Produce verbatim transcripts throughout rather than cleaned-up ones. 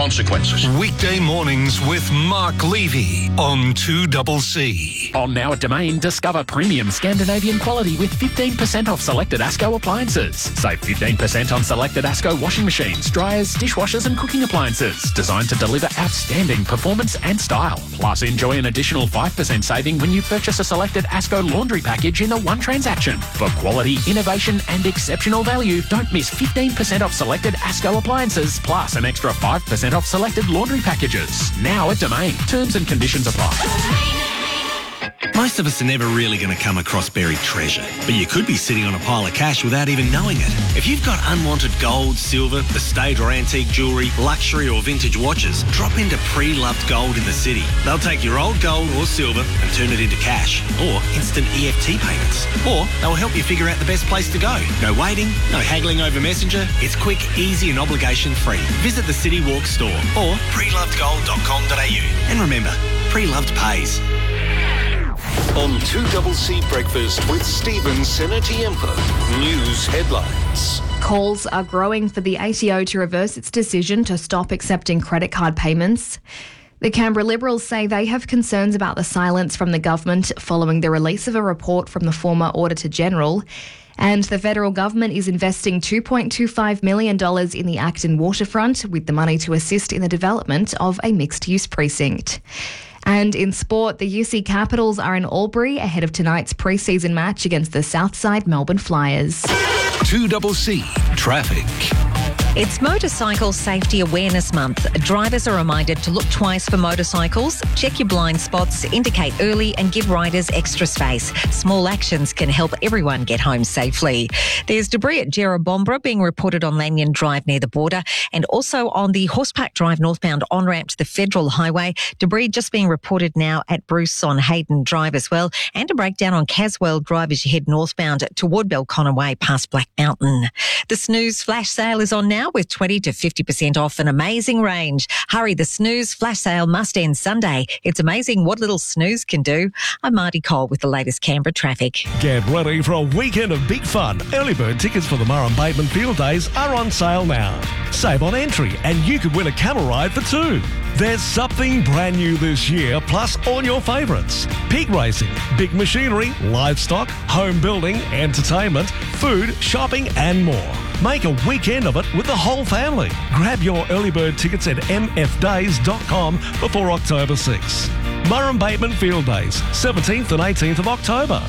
consequences. Weekday mornings with Mark Levy on two C C. On Now at Domain, discover premium Scandinavian quality with fifteen percent off selected ASCO appliances. Save fifteen percent on selected ASCO washing machines, dryers, dishwashers and cooking appliances. Designed to deliver outstanding performance and style. Plus, enjoy an additional five percent saving when you purchase a selected ASCO laundry package in a one transaction. For quality, innovation and exceptional value, don't miss fifteen percent off selected ASCO appliances, plus an extra five percent off selected laundry packages. Now at Domain. Terms and conditions apply. Most of us are never really going to come across buried treasure, but you could be sitting on a pile of cash without even knowing it. If you've got unwanted gold, silver, estate or antique jewellery, luxury or vintage watches, drop into Pre-Loved Gold in the city. They'll take your old gold or silver and turn it into cash, or instant E F T payments. Or they'll help you figure out the best place to go. No waiting, no haggling over Messenger. It's quick, easy and obligation-free. Visit the City Walk store or pre loved gold dot com dot a u. And remember, Pre-Loved pays. On two C C Breakfast with Stephen Senatiempo. News headlines. Calls are growing for the A T O to reverse its decision to stop accepting credit card payments. The Canberra Liberals say they have concerns about the silence from the government following the release of a report from the former Auditor-General. And the federal government is investing two point two five million dollars in the Acton waterfront, with the money to assist in the development of a mixed-use precinct. And in sport, the U C Capitals are in Albury ahead of tonight's pre-season match against the Southside Melbourne Flyers. two C C Traffic. It's Motorcycle Safety Awareness Month. Drivers are reminded to look twice for motorcycles, check your blind spots, indicate early and give riders extra space. Small actions can help everyone get home safely. There's debris at Jerrabombra being reported on Lanyon Drive near the border, and also on the Horsepark Drive northbound on-ramp to the Federal Highway. Debris just being reported now at Bruce on Hayden Drive as well, and a breakdown on Caswell Drive as you head northbound toward Belconnor Way past Black Mountain. The Snooze Flash Sale is on now with twenty to fifty percent off an amazing range. Hurry, the Snooze Flash Sale must end Sunday. It's amazing what little snooze can do. I'm Marty Cole with the latest Canberra traffic. Get ready for a weekend of big fun. Early bird tickets for the Murrum Bateman Field Days are on sale now. Save on entry and you could win a camel ride for two. There's something brand new this year, plus all your favourites. Pig racing, big machinery, livestock, home building, entertainment, food, shopping and more. Make a weekend of it with the whole family. Grab your early bird tickets at m f days dot com before October sixth. Murrum Bateman Field Days, seventeenth and eighteenth of October.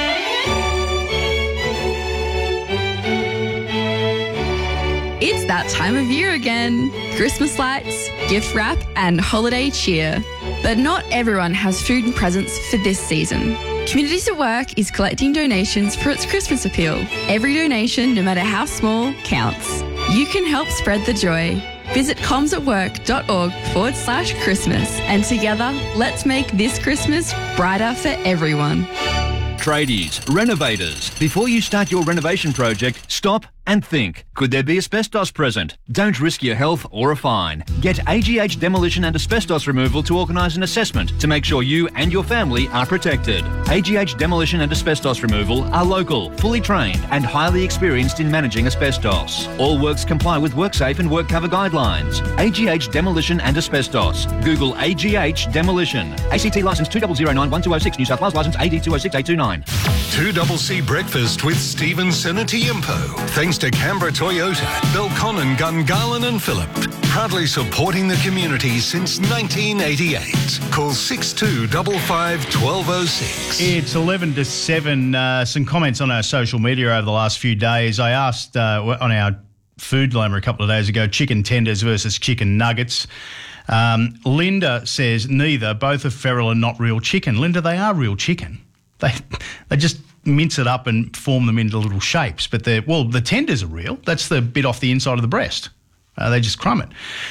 It's that time of year again. Christmas lights, gift wrap and holiday cheer. But not everyone has food and presents for this season. Communities at Work is collecting donations for its Christmas appeal. Every donation, no matter how small, counts. You can help spread the joy. Visit comsatwork.org forward slash Christmas, and together, let's make this Christmas brighter for everyone. Tradies, renovators, before you start your renovation project, stop and think. Could there be asbestos present? Don't risk your health or a fine. Get A G H Demolition and Asbestos Removal to organise an assessment to make sure you and your family are protected. A G H Demolition and Asbestos Removal are local, fully trained and highly experienced in managing asbestos. All works comply with WorkSafe and WorkCover guidelines. A G H Demolition and Asbestos. Google A G H Demolition. A C T licence two zero zero nine one two zero six, New South Wales licence A D two zero six eight two nine. two C C Breakfast with Stephen Senatiempo. Thanks to Canberra Toyota, Belconnen, Gungahlin and Phillip. Proudly supporting the community since nineteen eighty-eight. Call six two five five, one two zero six. It's eleven to seven. Uh, some comments on our social media over the last few days. I asked uh, on our food dilemma a couple of days ago, chicken tenders versus chicken nuggets. Um, Linda says neither. Both are feral and not real chicken. Linda, they are real chicken. They they just mince it up and form them into little shapes. But they're, well, the tenders are real. That's the bit off the inside of the breast. Uh, they just crumb it.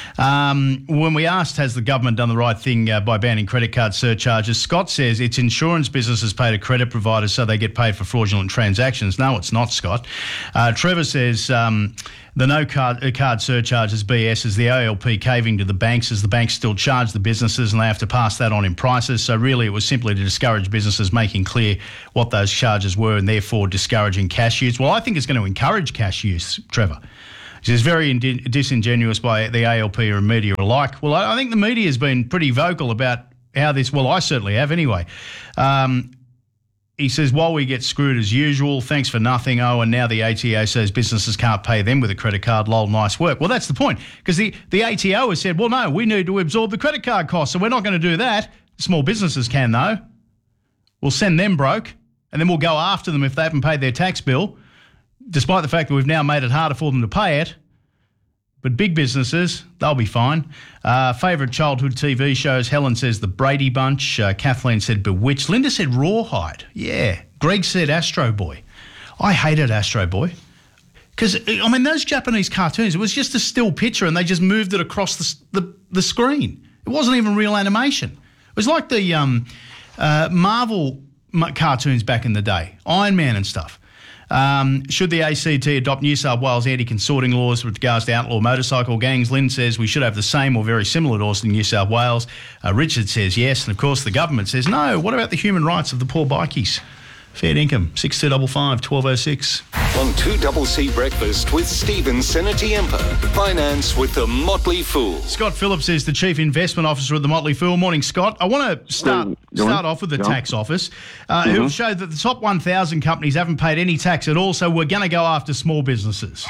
Um, when we asked, has the government done the right thing uh, by banning credit card surcharges, Scott says its insurance business has paid a credit provider so they get paid for fraudulent transactions. No, it's not, Scott. Uh, Trevor says um, the no card, uh, card surcharge is B S, as the O L P caving to the banks, as the banks still charge the businesses and they have to pass that on in prices. So really it was simply to discourage businesses making clear what those charges were and therefore discouraging cash use. Well, I think it's going to encourage cash use, Trevor. He says, very indi- disingenuous by the A L P or media alike. Well, I, I think the media has been pretty vocal about how this, well, I certainly have anyway. Um, he says, while we get screwed as usual, thanks for nothing, oh, and now the A T O says businesses can't pay them with a credit card, lol, nice work. Well, that's the point, because the, the A T O has said, well, no, we need to absorb the credit card costs, so we're not going to do that. Small businesses can, though. We'll send them broke, and then we'll go after them if they haven't paid their tax bill, despite the fact that we've now made it harder for them to pay it. But big businesses, they'll be fine. Uh, favourite childhood T V shows, Helen says The Brady Bunch. Uh, Kathleen said Bewitched. Linda said Rawhide. Yeah. Greg said Astro Boy. I hated Astro Boy. Because, I mean, those Japanese cartoons, it was just a still picture and they just moved it across the, the, the screen. It wasn't even real animation. It was like the um, uh, Marvel cartoons back in the day, Iron Man and stuff. Um, should the A C T adopt New South Wales anti-consorting laws with regards to outlaw motorcycle gangs? Lynn says we should have the same or very similar laws in New South Wales. Uh, Richard says yes. And, of course, the government says no. What about the human rights of the poor bikies? Fair income, six two five five, one two oh six. On two C Breakfast with Stephen Senatiempo. Finance with the Motley Fool. Scott Phillips is the Chief Investment Officer at the Motley Fool. Morning, Scott. I want to start start off with the tax office, uh, mm-hmm. who showed that the top one thousand companies haven't paid any tax at all, so we're going to go after small businesses.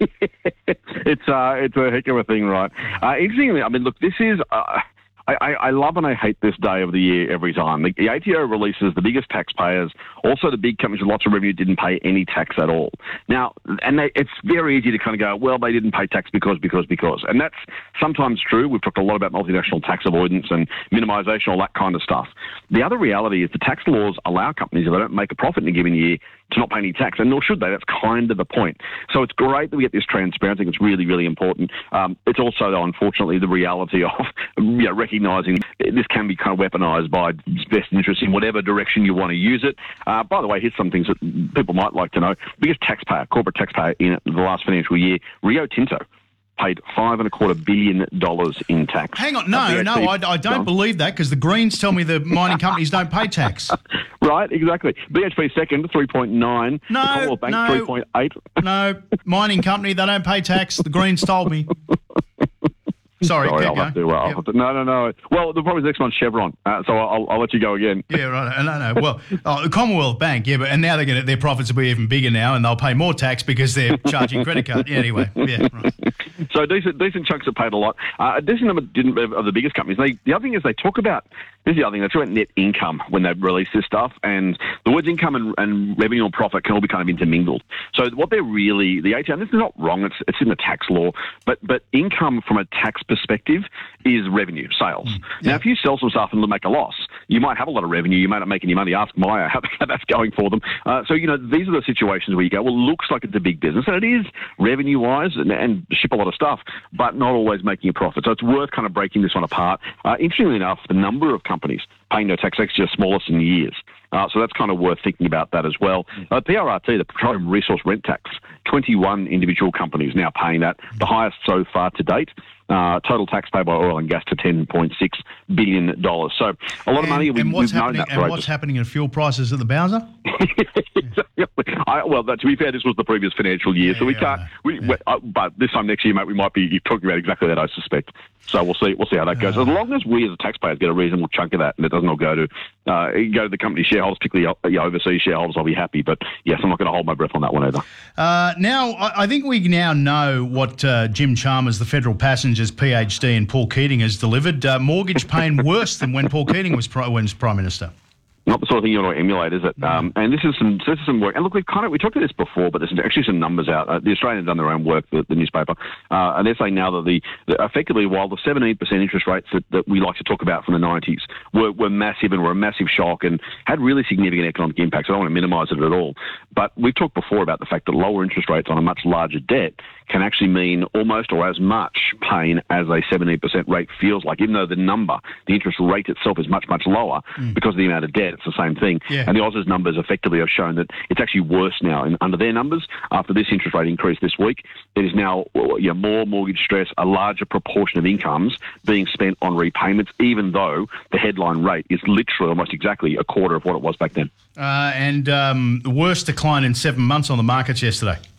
it's, uh, it's a heck of a thing, right? Uh, interestingly, I mean, look, this is... Uh, I, I love and I hate this day of the year every time. The, the A T O releases the biggest taxpayers, also the big companies with lots of revenue didn't pay any tax at all. Now, and they, it's very easy to kind of go, well, they didn't pay tax because, because, because. And that's sometimes true. We've talked a lot about multinational tax avoidance and minimisation, all that kind of stuff. The other reality is the tax laws allow companies, if they don't make a profit in a given year, to not pay any tax, and nor should they. That's kind of the point. So it's great that we get this transparency. I think it's really, really important. Um, it's also, though, unfortunately, the reality of you know, recognising this can be kind of weaponised by best interest in whatever direction you want to use it. Uh, by the way, here's some things that people might like to know. Biggest taxpayer, corporate taxpayer in the last financial year, Rio Tinto. Paid five and a quarter billion dollars in tax. Hang on, no, no, I, I don't believe that because the Greens tell me the mining companies don't pay tax. Right, exactly. B H P second, three point nine. No, the Commonwealth Bank, no, three point eight. No, mining company, they don't pay tax. The Greens told me. Sorry, Sorry I'll have to, uh, yep. I'll have to, no, no, no. Well, the problem is next one's Chevron, uh, so I'll, I'll let you go again. Yeah, right. No, no. Well, oh, the Commonwealth Bank, yeah, but and now they're going their profits will be even bigger now, and they'll pay more tax because they're charging credit card. Yeah, anyway, yeah, right. So decent, decent chunks have paid a lot. Uh, a decent number didn't of the biggest companies. They, the other thing is they talk about. This is the other thing. They talk about net income when they release this stuff, and the words income and, and revenue or profit can all be kind of intermingled. So what they're really, the A T O, and this is not wrong, it's it's in the tax law, but but income from a tax perspective is revenue, sales. Mm, yeah. Now, if you sell some stuff and make a loss, you might have a lot of revenue, you may not make any money. Ask Maya how, how that's going for them. Uh, so, you know, these are the situations where you go, well, it looks like it's a big business, and it is revenue-wise and, and ship a lot of stuff, but not always making a profit. So it's worth kind of breaking this one apart. Uh, interestingly enough, the number of companies paying no tax is actually the smallest in years. Uh, so that's kind of worth thinking about that as well. Uh, P R R T, the Petroleum Resource Rent Tax, twenty-one individual companies now paying that, the highest so far to date. Uh, total tax paid by oil and gas to ten point six billion dollars. So a lot and, of money. We, and what's, we've happening, known that and what's happening in fuel prices at the Bowser? I, well, that, to be fair, this was the previous financial year, yeah, so we can't. We, yeah. uh, but this time next year, mate, we might be talking about exactly that, I suspect. So we'll see. We'll see how that goes. Uh, as long as we, as the taxpayers, get a reasonable chunk of that, and it doesn't all go to uh, go to the company shareholders, particularly uh, overseas shareholders, I'll be happy. But yes, I'm not going to hold my breath on that one either. Uh, now, I, I think we now know what uh, Jim Chalmers, the Federal Passengers PhD, and Paul Keating has delivered. Uh, mortgage paying worse than when Paul Keating was, pri- was Prime Minister. Not the sort of thing you want to emulate, is it? Um, and this is some this is some work. And look, we've kind of we talked about this before, but there's actually some numbers out. Uh, the Australians have done their own work, the, the newspaper, uh, and they're saying now that the, the effectively while the seventeen percent interest rates that, that we like to talk about from the nineties were, were massive and were a massive shock and had really significant economic impacts. I don't want to minimise it at all, but we've talked before about the fact that lower interest rates on a much larger debt can actually mean almost or as much pain as a seventeen percent rate feels like, even though the number, the interest rate itself is much, much lower mm. because of the amount of debt. It's the same thing. Yeah. And the Aussies numbers effectively have shown that it's actually worse now. And under their numbers, after this interest rate increase this week, there is now you know, more mortgage stress, a larger proportion of incomes being spent on repayments, even though the headline rate is literally almost exactly a quarter of what it was back then. Uh, and um, the worst decline in seven months on the markets yesterday.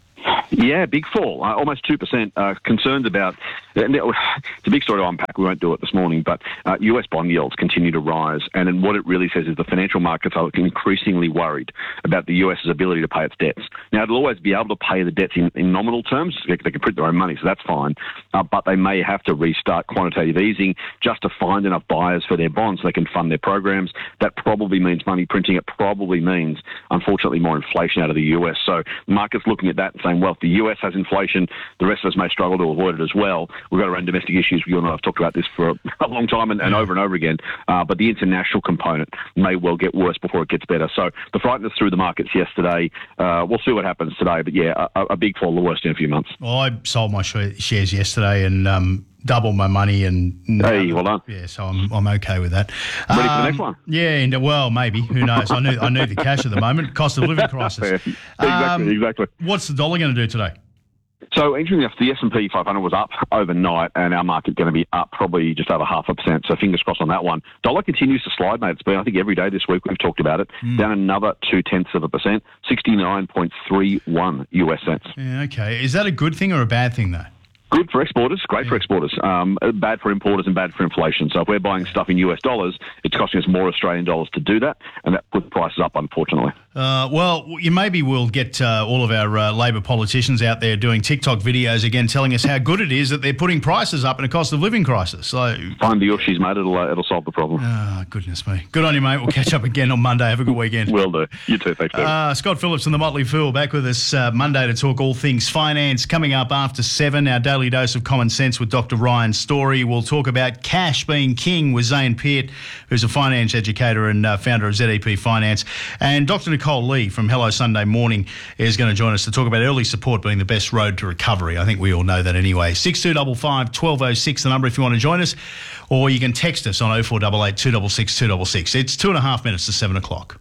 Yeah, big fall, uh, almost two percent. Uh, concerns about, uh, it's a big story to unpack, we won't do it this morning, but uh, U S bond yields continue to rise, and then what it really says is the financial markets are increasingly worried about the US's ability to pay its debts. Now, it'll always be able to pay the debts in, in nominal terms. They, they can print their own money, so that's fine, uh, but they may have to restart quantitative easing just to find enough buyers for their bonds so they can fund their programs. That probably means money printing. It probably means, unfortunately, more inflation out of the U S. So markets looking at that and saying, well, if the U S has inflation, the rest of us may struggle to avoid it as well. We've got our own domestic issues. You and I have talked about this for a long time and, and over and over again. Uh, but the international component may well get worse before it gets better. So the frighteners through the markets yesterday. Uh, we'll see what happens today. But yeah, a, a big fall, the worst in a few months. Well, I sold my sh- shares yesterday and um, doubled my money. And hey, well done. Yeah, so I'm I'm okay with that. Ready um, for the next one? Yeah, and, well, maybe. Who knows? I need I need the cash at the moment. Cost of living crisis. exactly, um, exactly. What's the dollar going to do today? So, interestingly enough, the S and P five hundred was up overnight, and our market going to be up probably just over half a percent. So, fingers crossed on that one. Dollar continues to slide, mate. It's been, I think, every day this week we've talked about it. Mm. Down another two tenths of a percent, sixty-nine point three one U S cents. Yeah, okay. Is that a good thing or a bad thing, though? Good for exporters, great yeah. for exporters, um, bad for importers and bad for inflation. So if we're buying stuff in U S dollars, it's costing us more Australian dollars to do that, and that puts prices up, unfortunately. Uh, well, you maybe we'll get uh, all of our uh, Labor politicians out there doing TikTok videos again, telling us how good it is that they're putting prices up in a cost of living crisis. So find the Yorkshire's, mate. It'll uh, it'll solve the problem. Oh, goodness me. Good on you, mate. We'll catch up again on Monday. Have a good weekend. Will do. You too. Thanks, David. Uh, Scott Phillips and the Motley Fool back with us uh, Monday to talk all things finance. Coming up after seven, our daily dose of common sense with Doctor Ryan Story. We'll talk about cash being king with Zane Peart, who's a finance educator and uh, founder of Z E P Finance. And Doctor Nicole Lee from Hello Sunday Morning is going to join us to talk about early support being the best road to recovery. I think we all know that anyway. six two five five, one two zero six, the number if you want to join us, or you can text us on oh four eight eight, two six six, two six six. It's two and a half minutes to seven o'clock.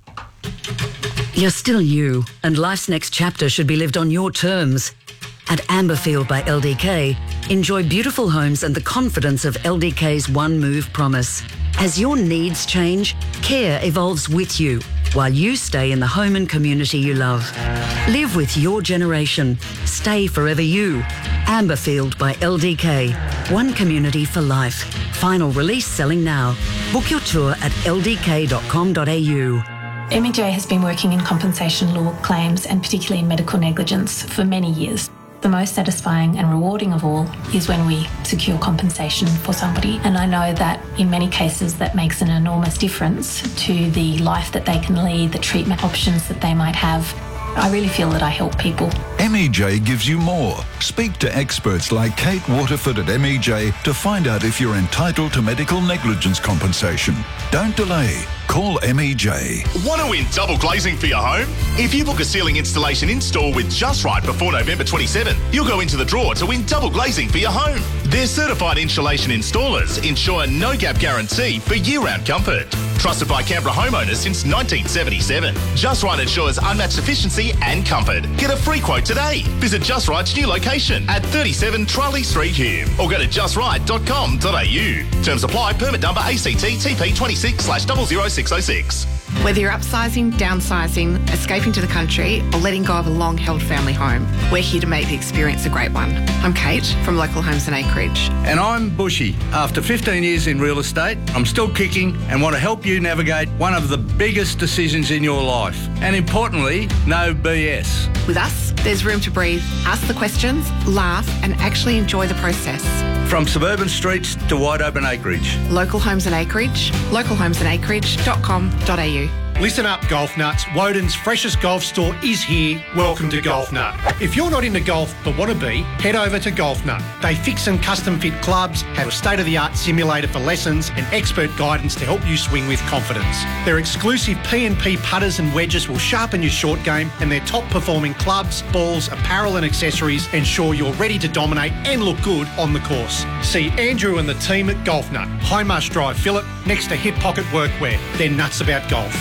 You're still you, and life's next chapter should be lived on your terms. At Amberfield by L D K, enjoy beautiful homes and the confidence of L D K's One Move promise. As your needs change, care evolves with you, while you stay in the home and community you love. Live with your generation. Stay forever you. Amberfield by L D K. One community for life. Final release selling now. Book your tour at l d k dot com dot a u. M E J has been working in compensation law claims and particularly in medical negligence for many years. The most satisfying and rewarding of all is when we secure compensation for somebody. And I know that in many cases that makes an enormous difference to the life that they can lead, the treatment options that they might have. I really feel that I help people. M E J gives you more. Speak to experts like Kate Waterford at M E J to find out if you're entitled to medical negligence compensation. Don't delay. Call M E J. Want to win double glazing for your home? If you book a ceiling installation install with Just Right before November twenty-seventh, you'll go into the draw to win double glazing for your home. Their certified installation installers ensure a no-gap guarantee for year-round comfort. Trusted by Canberra homeowners since nineteen seventy-seven. Just Right ensures unmatched efficiency and comfort. Get a free quote today. Visit Just Right's new location at thirty-seven Charlie Street, Hume, or go to just right dot com dot a u. Terms apply. Permit number A C T T P twenty-six slash zero zero six oh six. Whether you're upsizing, downsizing, escaping to the country, or letting go of a long-held family home, we're here to make the experience a great one. I'm Kate from Local Homes and Acreage. And I'm Bushy. After fifteen years in real estate, I'm still kicking and want to help you navigate one of the biggest decisions in your life. And importantly, no B S. With us, there's room to breathe, ask the questions, laugh, and actually enjoy the process. From suburban streets to wide open acreage. Local Homes and Acreage, local homes and acreage dot com dot a u. Listen up, golf nuts. Woden's freshest golf store is here. Welcome to Golf Nut. If you're not into golf but want to be, head over to Golf Nut. They fix and custom fit clubs, have a state-of-the-art simulator for lessons, and expert guidance to help you swing with confidence. Their exclusive P and P putters and wedges will sharpen your short game, and their top-performing clubs, balls, apparel and accessories ensure you're ready to dominate and look good on the course. See Andrew and the team at Golf Nut, Highmarsh Drive, Phillip, next to Hip Pocket Workwear. They're nuts about golf.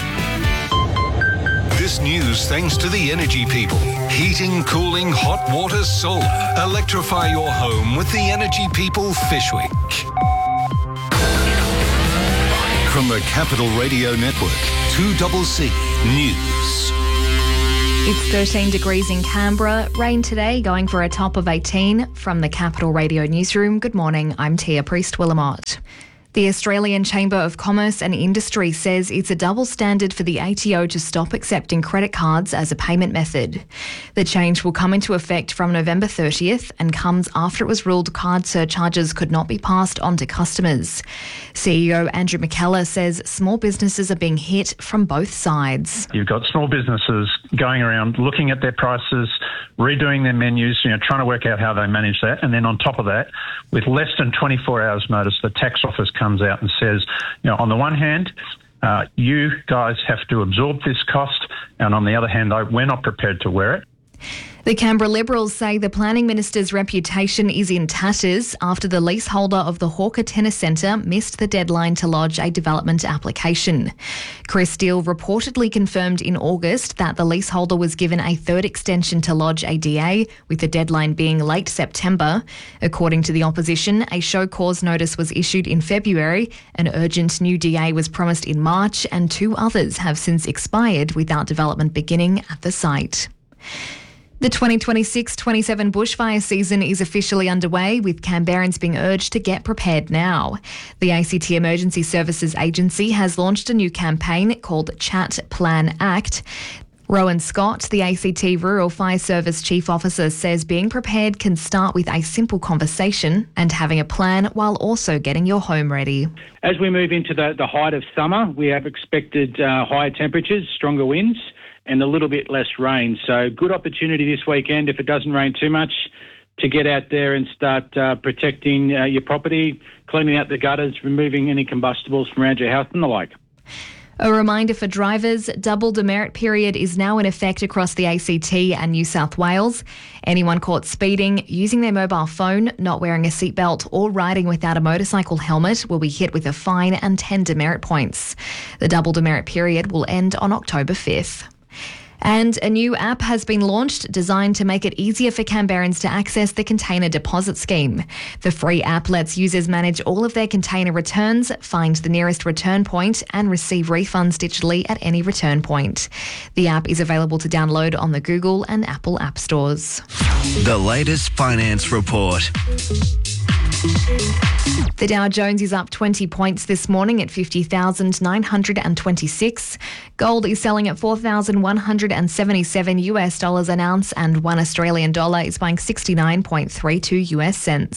This news thanks to the Energy People. Heating, cooling, hot water, solar. Electrify your home with the Energy People Fish Week. From the Capital Radio Network, two C C News. It's thirteen degrees in Canberra. Rain today, going for a top of eighteen. From the Capital Radio Newsroom, good morning. I'm Tia Priest-Willamott. The Australian Chamber of Commerce and Industry says it's a double standard for the A T O to stop accepting credit cards as a payment method. The change will come into effect from November thirtieth and comes after it was ruled card surcharges could not be passed on to customers. C E O Andrew McKellar says small businesses are being hit from both sides. You've got small businesses going around looking at their prices, redoing their menus, you know, trying to work out how they manage that. And then on top of that, with less than twenty-four hours notice, the tax office comes out and says, you know, on the one hand, uh, you guys have to absorb this cost, and on the other hand, I, we're not prepared to wear it. The Canberra Liberals say the Planning Minister's reputation is in tatters after the leaseholder of the Hawker Tennis Centre missed the deadline to lodge a development application. Chris Steele reportedly confirmed in August that the leaseholder was given a third extension to lodge a D A, with the deadline being late September. According to the opposition, a show cause notice was issued in February, an urgent new D A was promised in March, and two others have since expired without development beginning at the site. The twenty twenty-six twenty-seven bushfire season is officially underway, with Canberrans being urged to get prepared now. The A C T Emergency Services Agency has launched a new campaign called Chat, Plan, Act. Rowan Scott, the A C T Rural Fire Service Chief Officer, says being prepared can start with a simple conversation and having a plan while also getting your home ready. As we move into the, the height of summer, we have expected uh, higher temperatures, stronger winds, and a little bit less rain. So good opportunity this weekend, if it doesn't rain too much, to get out there and start uh, protecting uh, your property, cleaning out the gutters, removing any combustibles from around your house and the like. A reminder for drivers, double demerit period is now in effect across the A C T and New South Wales. Anyone caught speeding, using their mobile phone, not wearing a seatbelt or riding without a motorcycle helmet will be hit with a fine and ten demerit points. The double demerit period will end on October fifth. And a new app has been launched designed to make it easier for Canberrans to access the container deposit scheme. The free app lets users manage all of their container returns, find the nearest return point and receive refunds digitally at any return point. The app is available to download on the Google and Apple app stores. The latest finance report. The Dow Jones is up twenty points this morning at fifty thousand nine hundred twenty-six. Gold is selling at four thousand one hundred seventy-seven US dollars an ounce, and one Australian dollar is buying sixty-nine point three two US cents.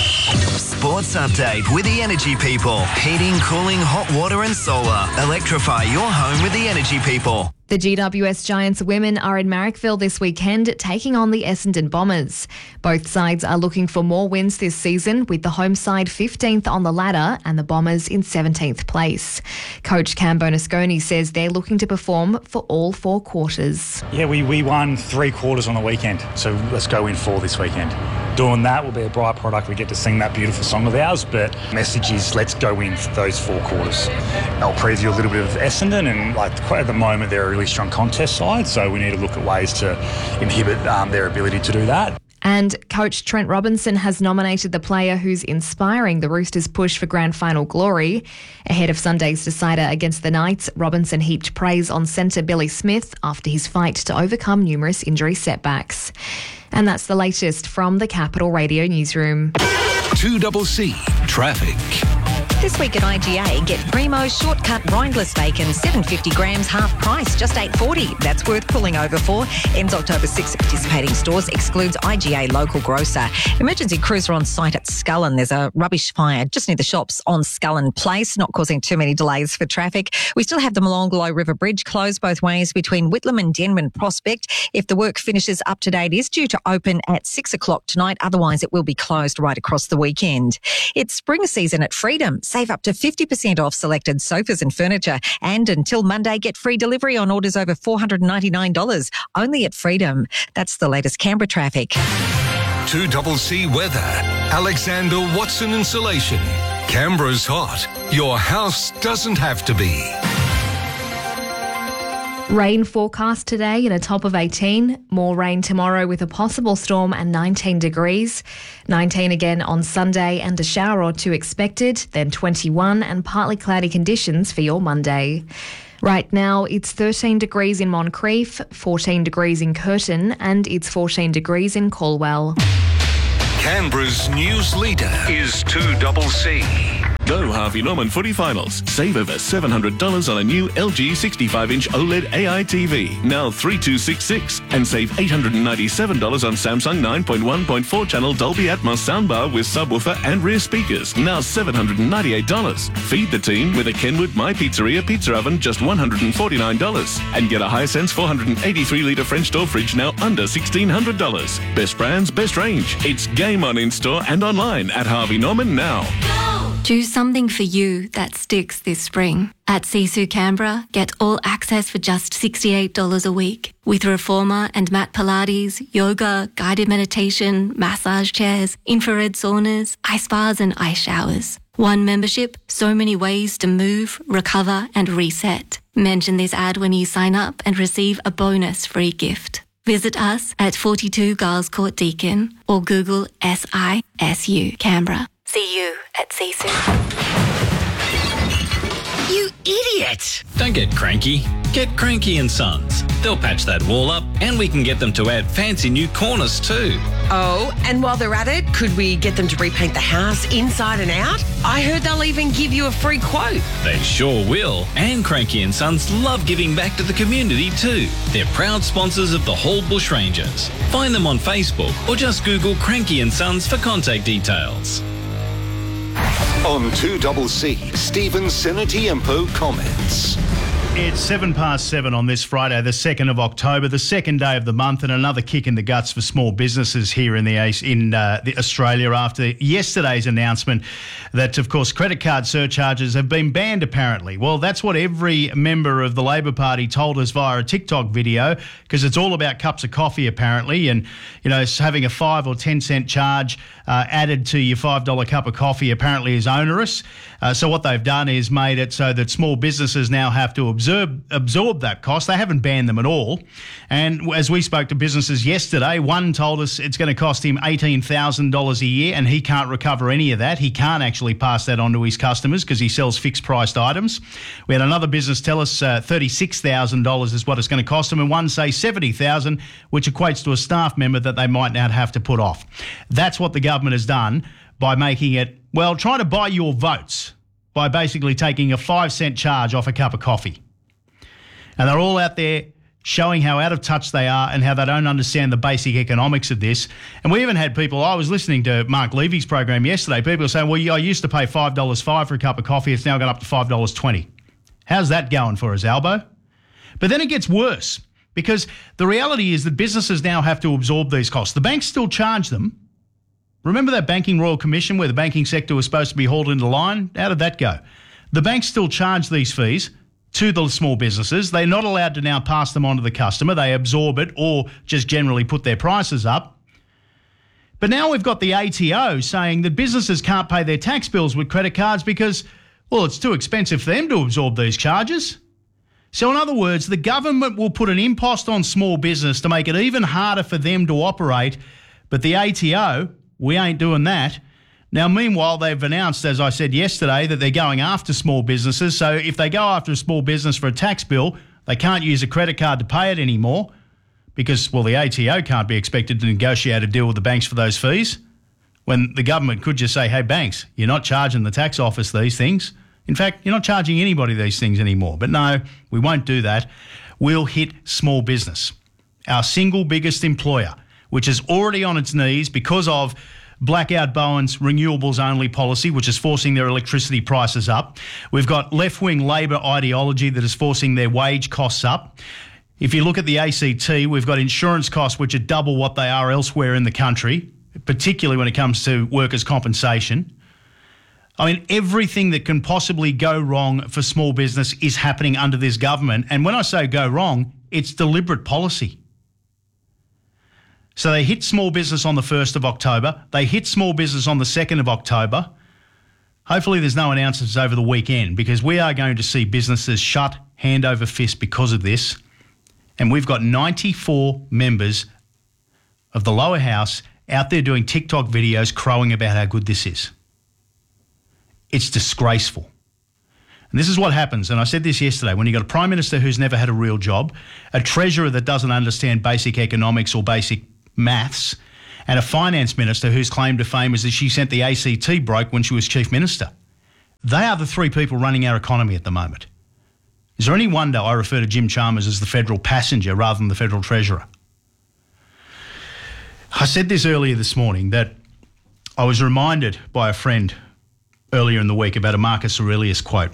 Sports update with the Energy People. Heating, cooling, hot water and solar. Electrify your home with the Energy People. The G W S Giants women are in Marrickville this weekend, taking on the Essendon Bombers. Both sides are looking for more wins this season, with the home side fifteenth on the ladder and the Bombers in seventeenth place. Coach Cam Bonasconi says they're looking to perform for all four quarters. Yeah, we, we won three quarters on the weekend, so let's go win four this weekend. Doing that will be a byproduct. We get to sing that beautiful song of ours, but the message is let's go win for those four quarters. I'll preview a little bit of Essendon, and like at the moment they're a really strong contest side, so we need to look at ways to inhibit um, their ability to do that. And coach Trent Robinson has nominated the player who's inspiring the Roosters' push for grand final glory. Ahead of Sunday's decider against the Knights, Robinson heaped praise on centre Billy Smith after his fight to overcome numerous injury setbacks. And that's the latest from the Capital Radio Newsroom. two C C Traffic. This week at I G A, get Primo's shortcut rindless bacon, seven hundred fifty grams, half price, just eight forty. That's worth pulling over for. Ends October sixth at participating stores, excludes I G A local grocer. Emergency crews are on site at Scullen. There's a rubbish fire just near the shops on Scullen Place, not causing too many delays for traffic. We still have the Molonglo River Bridge closed both ways between Whitlam and Denman Prospect. If the work finishes up to date, is due to open at six o'clock tonight. Otherwise, it will be closed right across the weekend. It's spring season at Freedom. Save up to fifty percent off selected sofas and furniture. And until Monday, get free delivery on orders over four hundred ninety-nine dollars. Only at Freedom. That's the latest Canberra traffic. two C C weather. Alexander Watson Insulation. Canberra's hot. Your house doesn't have to be. Rain forecast today at a top of eighteen. More rain tomorrow with a possible storm and nineteen degrees. nineteen again on Sunday and a shower or two expected. Then twenty-one and partly cloudy conditions for your Monday. Right now, it's thirteen degrees in Moncrief, fourteen degrees in Curtin, and it's fourteen degrees in Calwell. Canberra's news leader is two C C. Go Harvey Norman Footy Finals. Save over seven hundred dollars on a new L G sixty-five inch OLED A I T V, now three two six six, and save eight hundred ninety-seven dollars on Samsung nine point one point four channel Dolby Atmos soundbar with subwoofer and rear speakers, now seven hundred ninety-eight dollars. Feed the team with a Kenwood My Pizzeria pizza oven, just one hundred forty-nine dollars. And get a Hisense four hundred eighty-three litre French door fridge, now under sixteen hundred dollars. Best brands, best range. It's game on in-store and online at Harvey Norman now. Do something for you that sticks this spring. At Sisu Canberra, get all access for just sixty-eight dollars a week. With Reformer and mat Pilates, yoga, guided meditation, massage chairs, infrared saunas, ice baths and ice showers. One membership, so many ways to move, recover and reset. Mention this ad when you sign up and receive a bonus free gift. Visit us at forty-two Giles Court Deakin or Google S I S U Canberra. See you at Sisu. You idiot! Don't get cranky. Get Cranky and Sons. They'll patch that wall up and we can get them to add fancy new corners too. Oh, and while they're at it, could we get them to repaint the house inside and out? I heard they'll even give you a free quote. They sure will. And Cranky and Sons love giving back to the community too. They're proud sponsors of the Hall Bushrangers. Find them on Facebook or just Google Cranky and Sons for contact details. On two C C, Stephen Senatiempo comments. It's seven past seven on this Friday, the second of October, the second day of the month, and another kick in the guts for small businesses here in the in uh, the Australia after yesterday's announcement that, of course, credit card surcharges have been banned. Apparently, well, that's what every member of the Labor Party told us via a TikTok video, because it's all about cups of coffee apparently, and you know, having a five or ten cent charge uh, added to your five dollar cup of coffee apparently is onerous. Uh, so what they've done is made it so that small businesses now have to absorb, absorb that cost. They haven't banned them at all. And as we spoke to businesses yesterday, one told us it's going to cost him eighteen thousand dollars a year and he can't recover any of that. He can't actually pass that on to his customers because he sells fixed-priced items. We had another business tell us uh, thirty-six thousand dollars is what it's going to cost them, and one say seventy thousand dollars, which equates to a staff member that they might now have to put off. That's what the government has done by making it, well, trying to buy your votes by basically taking a five cent charge off a cup of coffee. And they're all out there showing how out of touch they are and how they don't understand the basic economics of this. And we even had people, I was listening to Mark Levy's program yesterday, people were saying, well, I used to pay five dollars five for a cup of coffee, it's now gone up to five dollars twenty. How's that going for us, Albo? But then it gets worse, because the reality is that businesses now have to absorb these costs. The banks still charge them. Remember that Banking Royal Commission where the banking sector was supposed to be hauled into line? How did that go? The banks still charge these fees to the small businesses. They're not allowed to now pass them on to the customer. They absorb it or just generally put their prices up. But now we've got the A T O saying that businesses can't pay their tax bills with credit cards because, well, it's too expensive for them to absorb these charges. So in other words, the government will put an impost on small business to make it even harder for them to operate, but the A T O, we ain't doing that. Now, meanwhile, they've announced, as I said yesterday, that they're going after small businesses. So if they go after a small business for a tax bill, they can't use a credit card to pay it anymore because, well, the A T O can't be expected to negotiate a deal with the banks for those fees, when the government could just say, hey, banks, you're not charging the tax office these things. In fact, you're not charging anybody these things anymore. But no, we won't do that. We'll hit small business, our single biggest employer, which is already on its knees because of Blackout Bowen's renewables only policy, which is forcing their electricity prices up. We've got left-wing Labor ideology that is forcing their wage costs up. If you look at the A C T, we've got insurance costs which are double what they are elsewhere in the country, particularly when it comes to workers' compensation. I mean, everything that can possibly go wrong for small business is happening under this government. And when I say go wrong, it's deliberate policy. So they hit small business on the first of October. They hit small business on the second of October. Hopefully there's no announcements over the weekend, because we are going to see businesses shut hand over fist because of this. And we've got ninety-four members of the lower house out there doing TikTok videos crowing about how good this is. It's disgraceful. And this is what happens, and I said this yesterday, when you've got a Prime Minister who's never had a real job, a Treasurer that doesn't understand basic economics or basic maths, and a Finance Minister whose claim to fame is that she sent the A C T broke when she was Chief Minister. They are the three people running our economy at the moment. Is there any wonder I refer to Jim Chalmers as the federal passenger rather than the federal treasurer? I said this earlier this morning, that I was reminded by a friend earlier in the week about a Marcus Aurelius quote.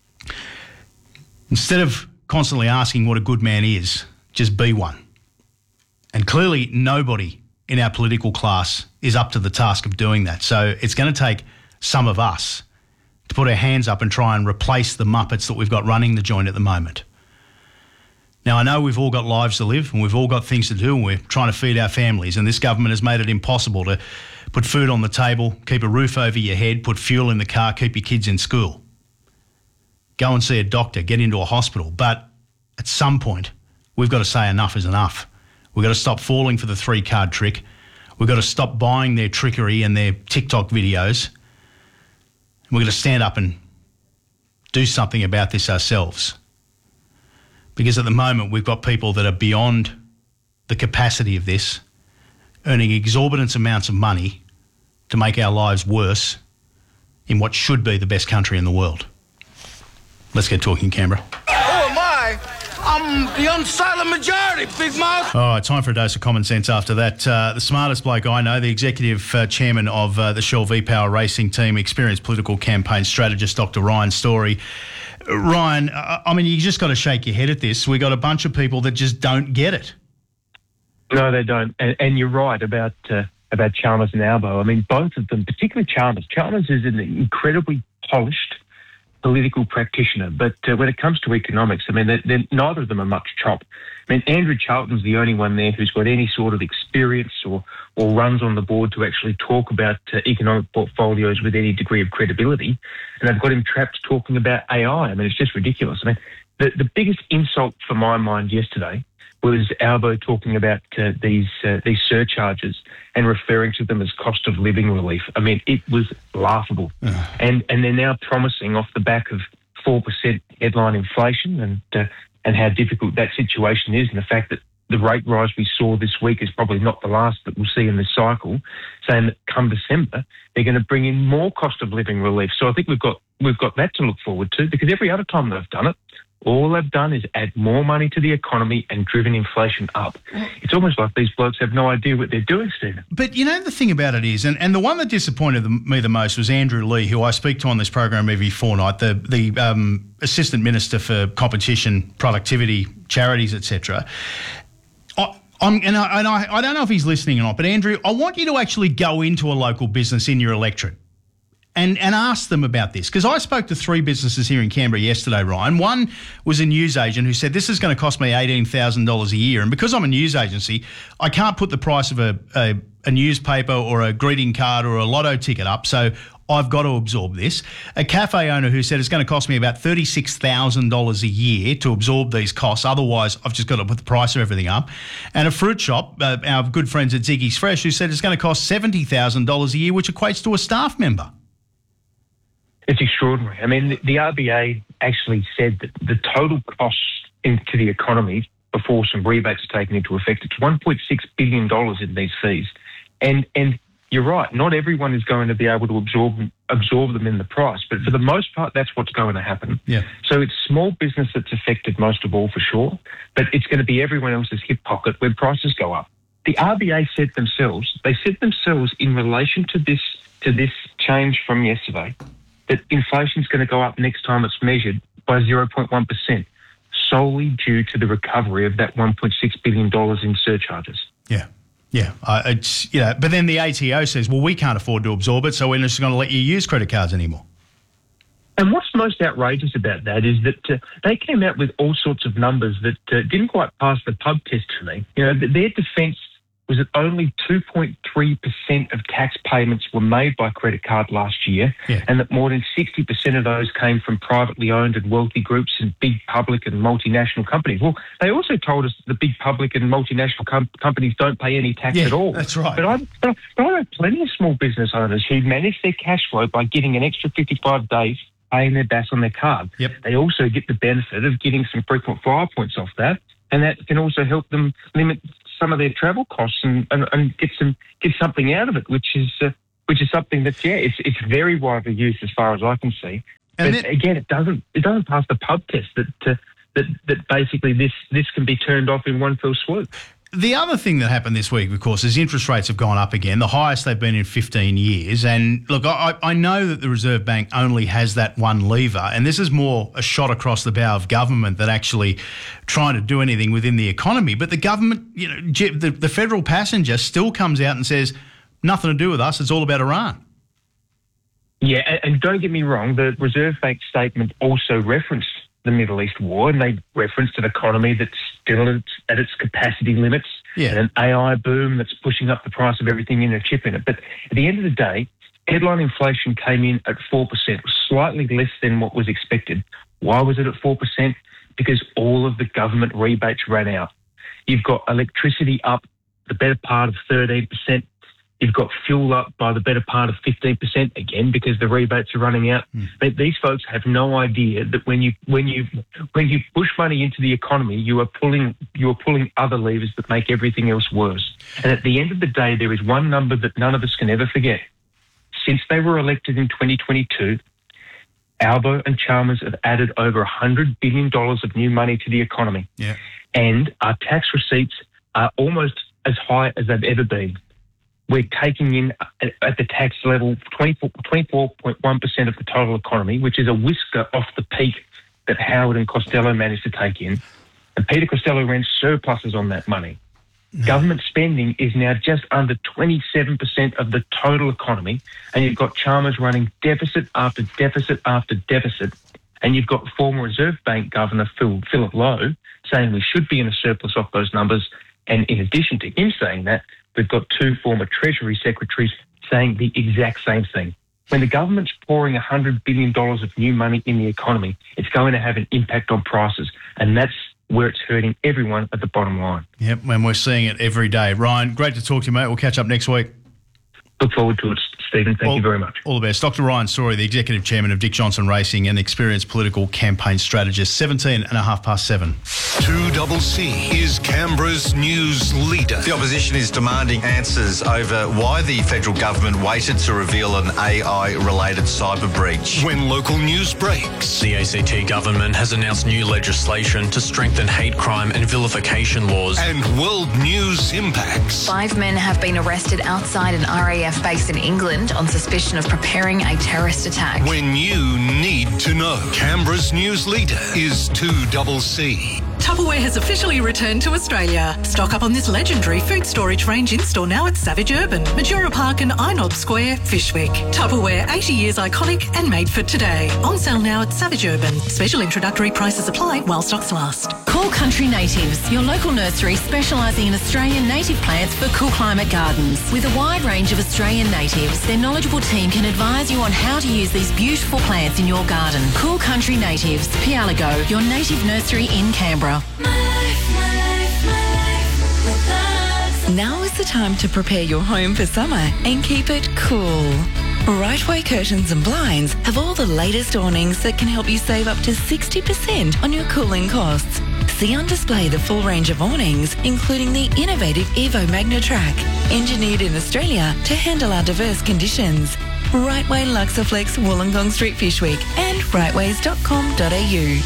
Instead of constantly asking what a good man is, just be one. And clearly nobody in our political class is up to the task of doing that. So it's going to take some of us to put our hands up and try and replace the Muppets that we've got running the joint at the moment. Now, I know we've all got lives to live and we've all got things to do and we're trying to feed our families, and this government has made it impossible to put food on the table, keep a roof over your head, put fuel in the car, keep your kids in school. Go and see a doctor, get into a hospital. But at some point, we've got to say enough is enough. We've got to stop falling for the three-card trick. We've got to stop buying their trickery and their TikTok videos. We've got to stand up and do something about this ourselves. Because at the moment, we've got people that are beyond the capacity of this, earning exorbitant amounts of money to make our lives worse in what should be the best country in the world. Let's get talking, Canberra. Who am I? I'm the unsilent majority, big mouth. All right, time for a dose of common sense after that. Uh, the smartest bloke I know, the executive uh, chairman of uh, the Shell V-Power racing team, experienced political campaign strategist, Doctor Ryan Story. Uh, Ryan, uh, I mean, you just got to shake your head at this. We got a bunch of people that just don't get it. No, they don't. And, and you're right about uh, about Chalmers and Albo. I mean, both of them, particularly Chalmers. Chalmers is an incredibly polished political practitioner, but uh, when it comes to economics, I mean, they're, they're, neither of them are much chop. I mean, Andrew Charlton's the only one there who's got any sort of experience or, or runs on the board to actually talk about uh, economic portfolios with any degree of credibility, and they've got him trapped talking about A I. I mean, it's just ridiculous. I mean, the, the biggest insult for my mind yesterday was Albo talking about uh, these uh, these surcharges and referring to them as cost of living relief. I mean, it was laughable. and and they're now promising off the back of four percent headline inflation and uh, and how difficult that situation is, and the fact that the rate rise we saw this week is probably not the last that we'll see in this cycle, saying that come December they're going to bring in more cost of living relief. So I think we've got we've got that to look forward to, because every other time they've done it, all they've done is add more money to the economy and driven inflation up. It's almost like these blokes have no idea what they're doing, Stephen. But you know, the thing about it is, and, and the one that disappointed me the most was Andrew Lee, who I speak to on this program every fortnight, the, the um, Assistant Minister for Competition, Productivity, Charities, et cetera. I'm, and I, and I, I don't know if he's listening or not, but Andrew, I want you to actually go into a local business in your electorate and, and ask them about this. Because I spoke to three businesses here in Canberra yesterday, Ryan. One was a newsagent who said, this is going to cost me eighteen thousand dollars a year. And because I'm a news agency, I can't put the price of a, a, a newspaper or a greeting card or a lotto ticket up. So I've got to absorb this. A cafe owner who said it's going to cost me about thirty-six thousand dollars a year to absorb these costs. Otherwise, I've just got to put the price of everything up. And a fruit shop, uh, our good friends at Ziggy's Fresh, who said it's going to cost seventy thousand dollars a year, which equates to a staff member. It's extraordinary. I mean, the, the R B A actually said that the total costs into the economy before some rebates are taken into effect, it's one point six billion dollars in these fees. And and you're right, not everyone is going to be able to absorb absorb them in the price, but for the most part, that's what's going to happen. Yeah. So it's small business that's affected most of all, for sure, but it's going to be everyone else's hip pocket where prices go up. The R B A said themselves, they said themselves in relation to this to this change from yesterday, that inflation is going to go up next time it's measured by zero point one percent, solely due to the recovery of that one point six billion dollars in surcharges. Yeah. Yeah, uh, it's, you know, but then the A T O says, well, we can't afford to absorb it, so we're just going to let you use credit cards anymore. And what's most outrageous about that is that uh, they came out with all sorts of numbers that uh, didn't quite pass the pub test for me. You know, their defence was that only two point three percent of tax payments were made by credit card last year, yeah. and that more than sixty percent of those came from privately owned and wealthy groups and big public and multinational companies. Well, they also told us that the big public and multinational com- companies don't pay any tax yeah, at all. That's right. But I, but I know plenty of small business owners who manage their cash flow by getting an extra fifty-five days paying their B A S on their card. Yep. They also get the benefit of getting some frequent flyer points off that, and that can also help them limit some of their travel costs and, and, and get some get something out of it, which is uh, which is something that's yeah, it's it's very widely used as far as I can see. And but it, again, it doesn't it doesn't pass the pub test that uh, that that basically this this can be turned off in one fell swoop. The other thing that happened this week, of course, is interest rates have gone up again, the highest they've been in fifteen years. And look, I, I know that the Reserve Bank only has that one lever, and this is more a shot across the bow of government than actually trying to do anything within the economy. But the government, you know, the, the federal passenger still comes out and says, nothing to do with us, it's all about Iran. Yeah, and, and don't get me wrong, the Reserve Bank statement also referenced the Middle East war, and they referenced an economy that's still at its, at its capacity limits, yeah. and an A I boom that's pushing up the price of everything in a chip in it. But at the end of the day, headline inflation came in at four percent, slightly less than what was expected. Why was it at four percent? Because all of the government rebates ran out. You've got electricity up the better part of thirteen percent. You've got fuel up by the better part of fifteen percent, again, because the rebates are running out. Mm. But these folks have no idea that when you when you when you push money into the economy, you are pulling you are pulling other levers that make everything else worse. And at the end of the day, there is one number that none of us can ever forget. Since they were elected in twenty twenty-two, Albo and Chalmers have added over one hundred billion dollars of new money to the economy. Yeah. And our tax receipts are almost as high as they've ever been. We're taking in at, at the tax level twenty-four point one percent of the total economy, which is a whisker off the peak that Howard and Costello managed to take in. And Peter Costello ran surpluses on that money. No. Government spending is now just under twenty-seven percent of the total economy, and you've got Chalmers running deficit after deficit after deficit, and you've got former Reserve Bank Governor Phil, Philip Lowe saying we should be in a surplus off those numbers, and in addition to him saying that, we've got two former Treasury secretaries saying the exact same thing. When the government's pouring one hundred billion dollars of new money in the economy, it's going to have an impact on prices, and that's where it's hurting everyone at the bottom line. Yep, and we're seeing it every day. Ryan, great to talk to you, mate. We'll catch up next week. Look forward to it, Stephen. Thank all, you very much. All the best. Doctor Ryan Story, the Executive Chairman of Dick Johnson Racing and experienced political campaign strategist, seventeen and a half past seven. two double C is Canberra's news leader. The opposition is demanding answers over why the federal government waited to reveal an A I-related cyber breach. When local news breaks. The A C T government has announced new legislation to strengthen hate crime and vilification laws. And world news impacts. Five men have been arrested outside an R A F base in England on suspicion of preparing a terrorist attack. When you need to know. Canberra's news leader is two double C. Tupperware has officially returned to Australia. Stock up on this legendary food storage range in-store now at Savage Urban, Majora Park and Inob Square, Fishwick. Tupperware, eighty years iconic and made for today. On sale now at Savage Urban. Special introductory prices apply while stocks last. Call Country Natives, your local nursery specialising in Australian native plants for cool climate gardens. With a wide range of Australian natives, their knowledgeable team can advise you on how to use these beautiful plants in your garden. Call Country Natives, Pialago, your native nursery in Canberra. Now is the time to prepare your home for summer and keep it cool. Rightway Curtains and Blinds have all the latest awnings that can help you save up to sixty percent on your cooling costs. See on display the full range of awnings, including the innovative Evo MagnaTrack, engineered in Australia to handle our diverse conditions. Rightway Luxaflex, Wollongong Street, Fishwick, and rightways dot com dot a u.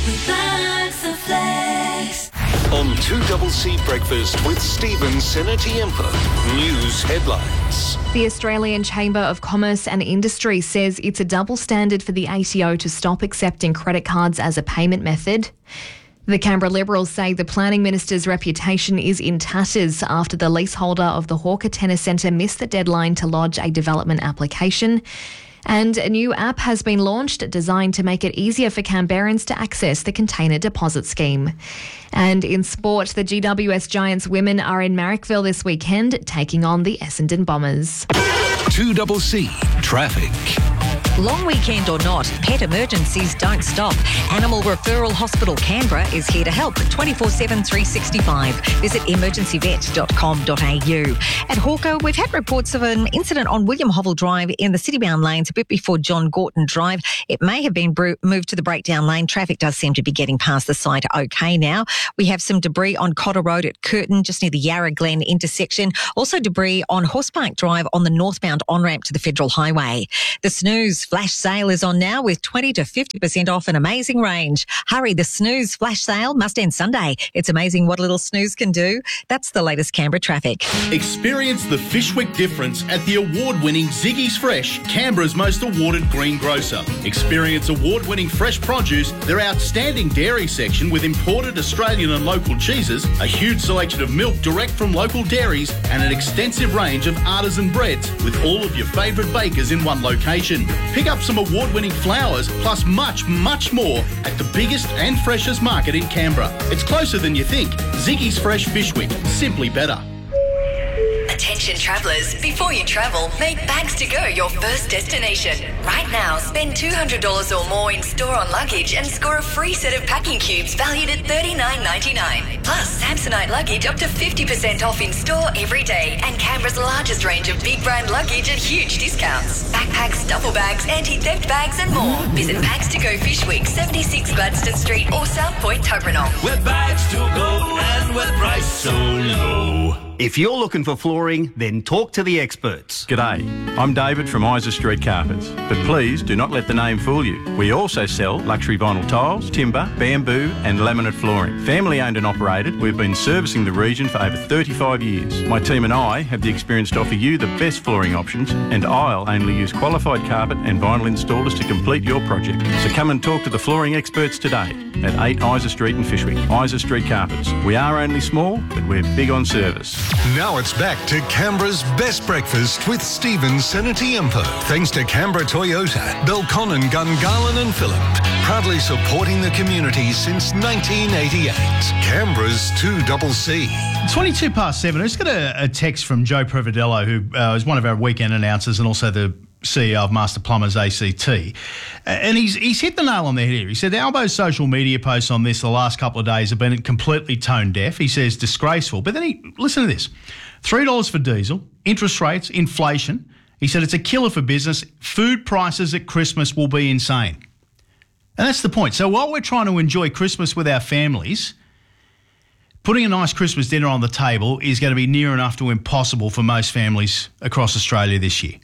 On two double C Breakfast with Stephen Senatiempo. News headlines. The Australian Chamber of Commerce and Industry says it's a double standard for the A T O to stop accepting credit cards as a payment method. The Canberra Liberals say the Planning Minister's reputation is in tatters after the leaseholder of the Hawker Tennis Centre missed the deadline to lodge a development application. And a new app has been launched designed to make it easier for Canberrans to access the container deposit scheme. And in sport, the G W S Giants women are in Marrickville this weekend, taking on the Essendon Bombers. two double C Traffic. Long weekend or not, pet emergencies don't stop. Animal Referral Hospital Canberra is here to help twenty-four seven, three sixty-five. Visit emergency vet dot com dot a u. At Hawker, we've had reports of an incident on William Hovell Drive in the city-bound lanes a bit before John Gorton Drive. It may have been bro- moved to the breakdown lane. Traffic does seem to be getting past the site okay now. We have some debris on Cotter Road at Curtin, just near the Yarra Glen intersection. Also debris on Horsepark Drive on the northbound on-ramp to the Federal Highway. The Snooze Flash Sale is on now with twenty to fifty percent off an amazing range. Hurry, the Snooze Flash Sale must end Sunday. It's amazing what a little snooze can do. That's the latest Canberra traffic. Experience the Fishwick difference at the award-winning Ziggy's Fresh, Canberra's most awarded green grocer. Experience award-winning fresh produce, their outstanding dairy section with imported Australian and local cheeses, a huge selection of milk direct from local dairies, and an extensive range of artisan breads with all of your favourite bakers in one location. Pick up some award-winning flowers, plus much, much more at the biggest and freshest market in Canberra. It's closer than you think. Ziggy's Fresh Fishwick. Simply better. Attention travellers, before you travel, make Bags to Go your first destination. Right now, spend two hundred dollars or more in store on luggage and score a free set of packing cubes valued at thirty-nine ninety-nine. Plus, Samsonite luggage up to fifty percent off in store every day, and Canberra's largest range of big brand luggage at huge discounts. Backpacks, duffel bags, anti-theft bags and more. Visit Bags to Go Fishwick, seventy-six Gladstone Street or South Point, Tuggeranong. With Bags to Go and with price so low. If you're looking for flooring, then talk to the experts. G'day, I'm David from Isa Street Carpets, but please do not let the name fool you. We also sell luxury vinyl tiles, timber, bamboo and laminate flooring. Family owned and operated, we've been servicing the region for over thirty-five years. My team and I have the experience to offer you the best flooring options, and I'll only use qualified carpet and vinyl installers to complete your project. So come and talk to the flooring experts today at eight Isa Street in Fishwick. Isa Street Carpets. We are only small, but we're big on service. Now it's back to Canberra's best breakfast with Stephen Senatiempo. Thanks to Canberra Toyota, Belconnen, Gungahlin and Phillip. Proudly supporting the community since nineteen eighty-eight. Canberra's two C. twenty-two past seven. I just got a, a text from Joe Prevedello, who uh, is one of our weekend announcers and also the C E O of Master Plumbers A C T. And he's he's hit the nail on the head here. He said Albo's social media posts on this the last couple of days have been completely tone deaf. He says disgraceful. But then he, listen to this, three dollars for diesel, interest rates, inflation. He said it's a killer for business. Food prices at Christmas will be insane. And that's the point. So while we're trying to enjoy Christmas with our families, putting a nice Christmas dinner on the table is going to be near enough to impossible for most families across Australia this year,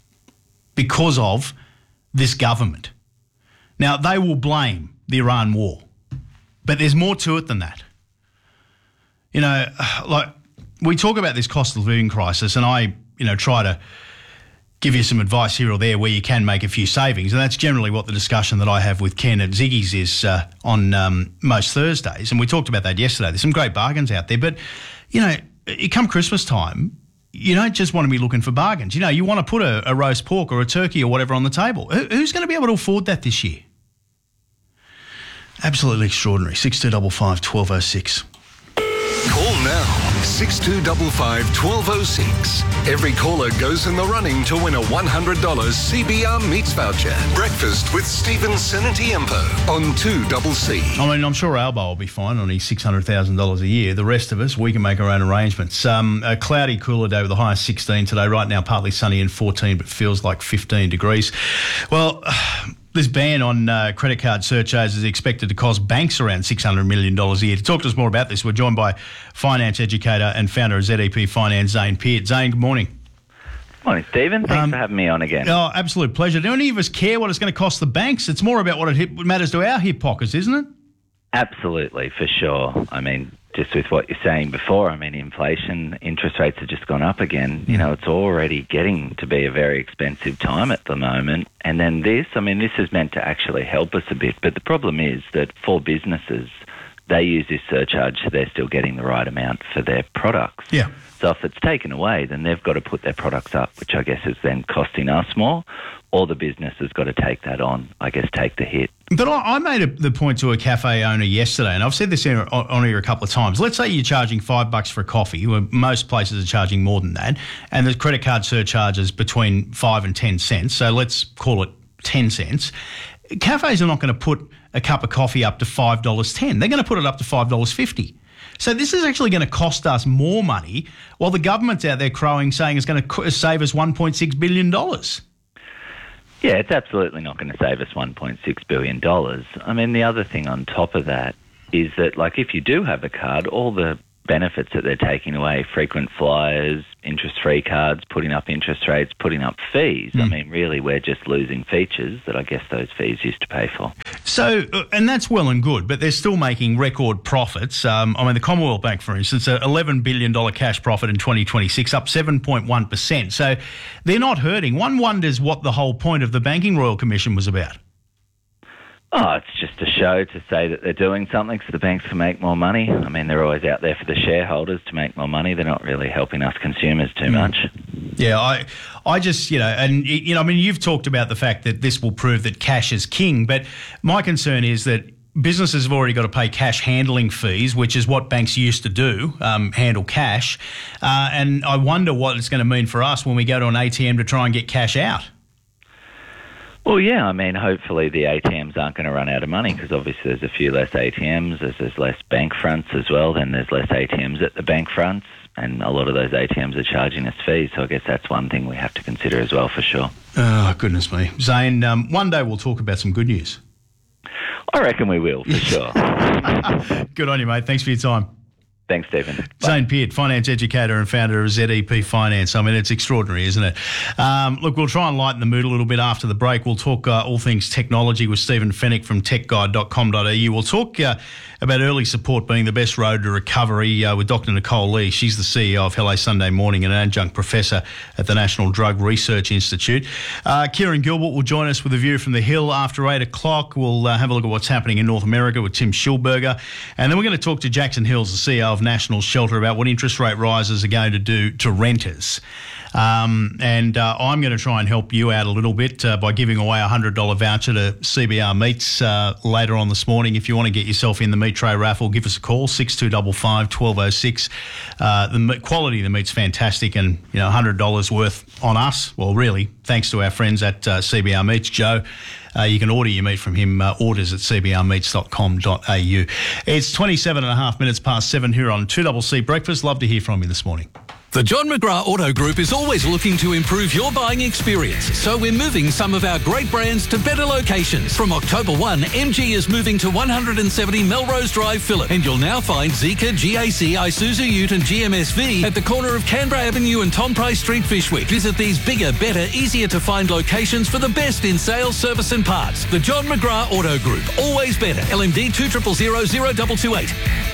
because of this government. Now, they will blame the Iran war, but there's more to it than that. You know, like, we talk about this cost of living crisis, and I, you know, try to give you some advice here or there where you can make a few savings, and that's generally what the discussion that I have with Ken at Ziggy's is uh, on um, most Thursdays, and we talked about that yesterday. There's some great bargains out there, but, you know, it come Christmas time, you don't just want to be looking for bargains. You know, you want to put a, a roast pork or a turkey or whatever on the table. Who, who's going to be able to afford that this year? Absolutely extraordinary. six two five five, one two oh six. Call now, six two five five, one two oh six. Every caller goes in the running to win a one hundred dollars C B R Meats voucher. Breakfast with Stephen Senatiempo on two C C. I mean, I'm sure Albo will be fine on his six hundred thousand dollars a year. The rest of us, we can make our own arrangements. Um, a cloudy, cooler day with a high of sixteen today. Right now, partly sunny and fourteen, but feels like fifteen degrees. Well, this ban on uh, credit card surcharges is expected to cost banks around six hundred million dollars a year. To talk to us more about this, we're joined by finance educator and founder of Z E P Finance, Zane Peart. Zane, good morning. Morning, Stephen. Thanks Um, for having me on again. Oh, absolute pleasure. Do any of us care what it's going to cost the banks? It's more about what it hit, matters to our hip pockets, isn't it? Absolutely, for sure. I mean, just with what you're saying before, I mean, inflation, interest rates have just gone up again. You know, it's already getting to be a very expensive time at the moment. And then this, I mean, this is meant to actually help us a bit. But the problem is that for businesses, they use this surcharge, so they're still getting the right amount for their products. Yeah. So if it's taken away, then they've got to put their products up, which I guess is then costing us more, or the business has got to take that on, I guess, take the hit. But I, I made a, the point to a cafe owner yesterday, and I've said this here, on here a couple of times. Let's say you're charging five bucks for a coffee, where most places are charging more than that, and the credit card surcharge is between five and ten cents. So let's call it ten cents. Cafes are not going to put a cup of coffee up to five dollars ten. They're going to put it up to five dollars fifty. So this is actually going to cost us more money while the government's out there crowing saying it's going to save us one point six billion dollars. Yeah, it's absolutely not going to save us one point six billion dollars. I mean, the other thing on top of that is that, like, if you do have a card, all the benefits that they're taking away, frequent flyers, interest-free cards, putting up interest rates, putting up fees. Mm. I mean, really, we're just losing features that I guess those fees used to pay for. So, and that's well and good, but they're still making record profits. Um, I mean, the Commonwealth Bank, for instance, an eleven billion dollars cash profit in twenty twenty-six, up seven point one percent. So they're not hurting. One wonders what the whole point of the Banking Royal Commission was about. Oh, it's just a show to say that they're doing something so the banks can make more money. I mean, they're always out there for the shareholders to make more money. They're not really helping us consumers too much. Yeah, I I just, you know, and, you know, I mean, you've talked about the fact that this will prove that cash is king, but my concern is that businesses have already got to pay cash handling fees, which is what banks used to do, um, handle cash. Uh, and I wonder what it's going to mean for us when we go to an A T M to try and get cash out. Well, yeah, I mean, hopefully the A T Ms aren't going to run out of money because obviously there's a few less A T Ms, as there's less bank fronts as well, then there's less A T Ms at the bank fronts, and a lot of those A T Ms are charging us fees, so I guess that's one thing we have to consider as well, for sure. Oh, goodness me. Zane, um, one day we'll talk about some good news. I reckon we will, for sure. Good on you, mate. Thanks for your time. Thanks, Stephen. Bye. Zane Peart, finance educator and founder of Z E P Finance. I mean, it's extraordinary, isn't it? Um, look, we'll try and lighten the mood a little bit after the break. We'll talk uh, all things technology with Stephen Fennick from tech guide dot com dot a u. We'll talk uh, about early support being the best road to recovery uh, with Doctor Nicole Lee. She's the C E O of Hello Sunday Morning and an adjunct professor at the National Drug Research Institute. Uh, Kieran Gilbert will join us with a view from the Hill after eight o'clock. We'll uh, have a look at what's happening in North America with Tim Schulberger. And then we're going to talk to Jackson Hills, the C E O of National Shelter, about what interest rate rises are going to do to renters. Um, and uh, I'm going to try and help you out a little bit uh, by giving away a one hundred dollars voucher to C B R Meats uh, later on this morning. If you want to get yourself in the meat tray raffle, give us a call, six two five five, one two zero six. Uh, the meat, quality of the meat's fantastic, and you know, one hundred dollars worth on us. Well, really, thanks to our friends at uh, C B R Meats. Joe, Uh, you can order your meat from him, uh, orders at c b r meats dot com dot a u. It's twenty-seven and a half minutes past seven here on two C C Breakfast. Love to hear from you this morning. The John McGrath Auto Group is always looking to improve your buying experience, so we're moving some of our great brands to better locations. From October first, M G is moving to one seventy Melrose Drive, Phillip, and you'll now find Zeekr, G A C, Isuzu Ute and G M S V at the corner of Canberra Avenue and Tom Price Street, Fyshwick. Visit these bigger, better, easier to find locations for the best in sales, service and parts. The John McGrath Auto Group, always better. L M D two zero zero zero zero two two eight.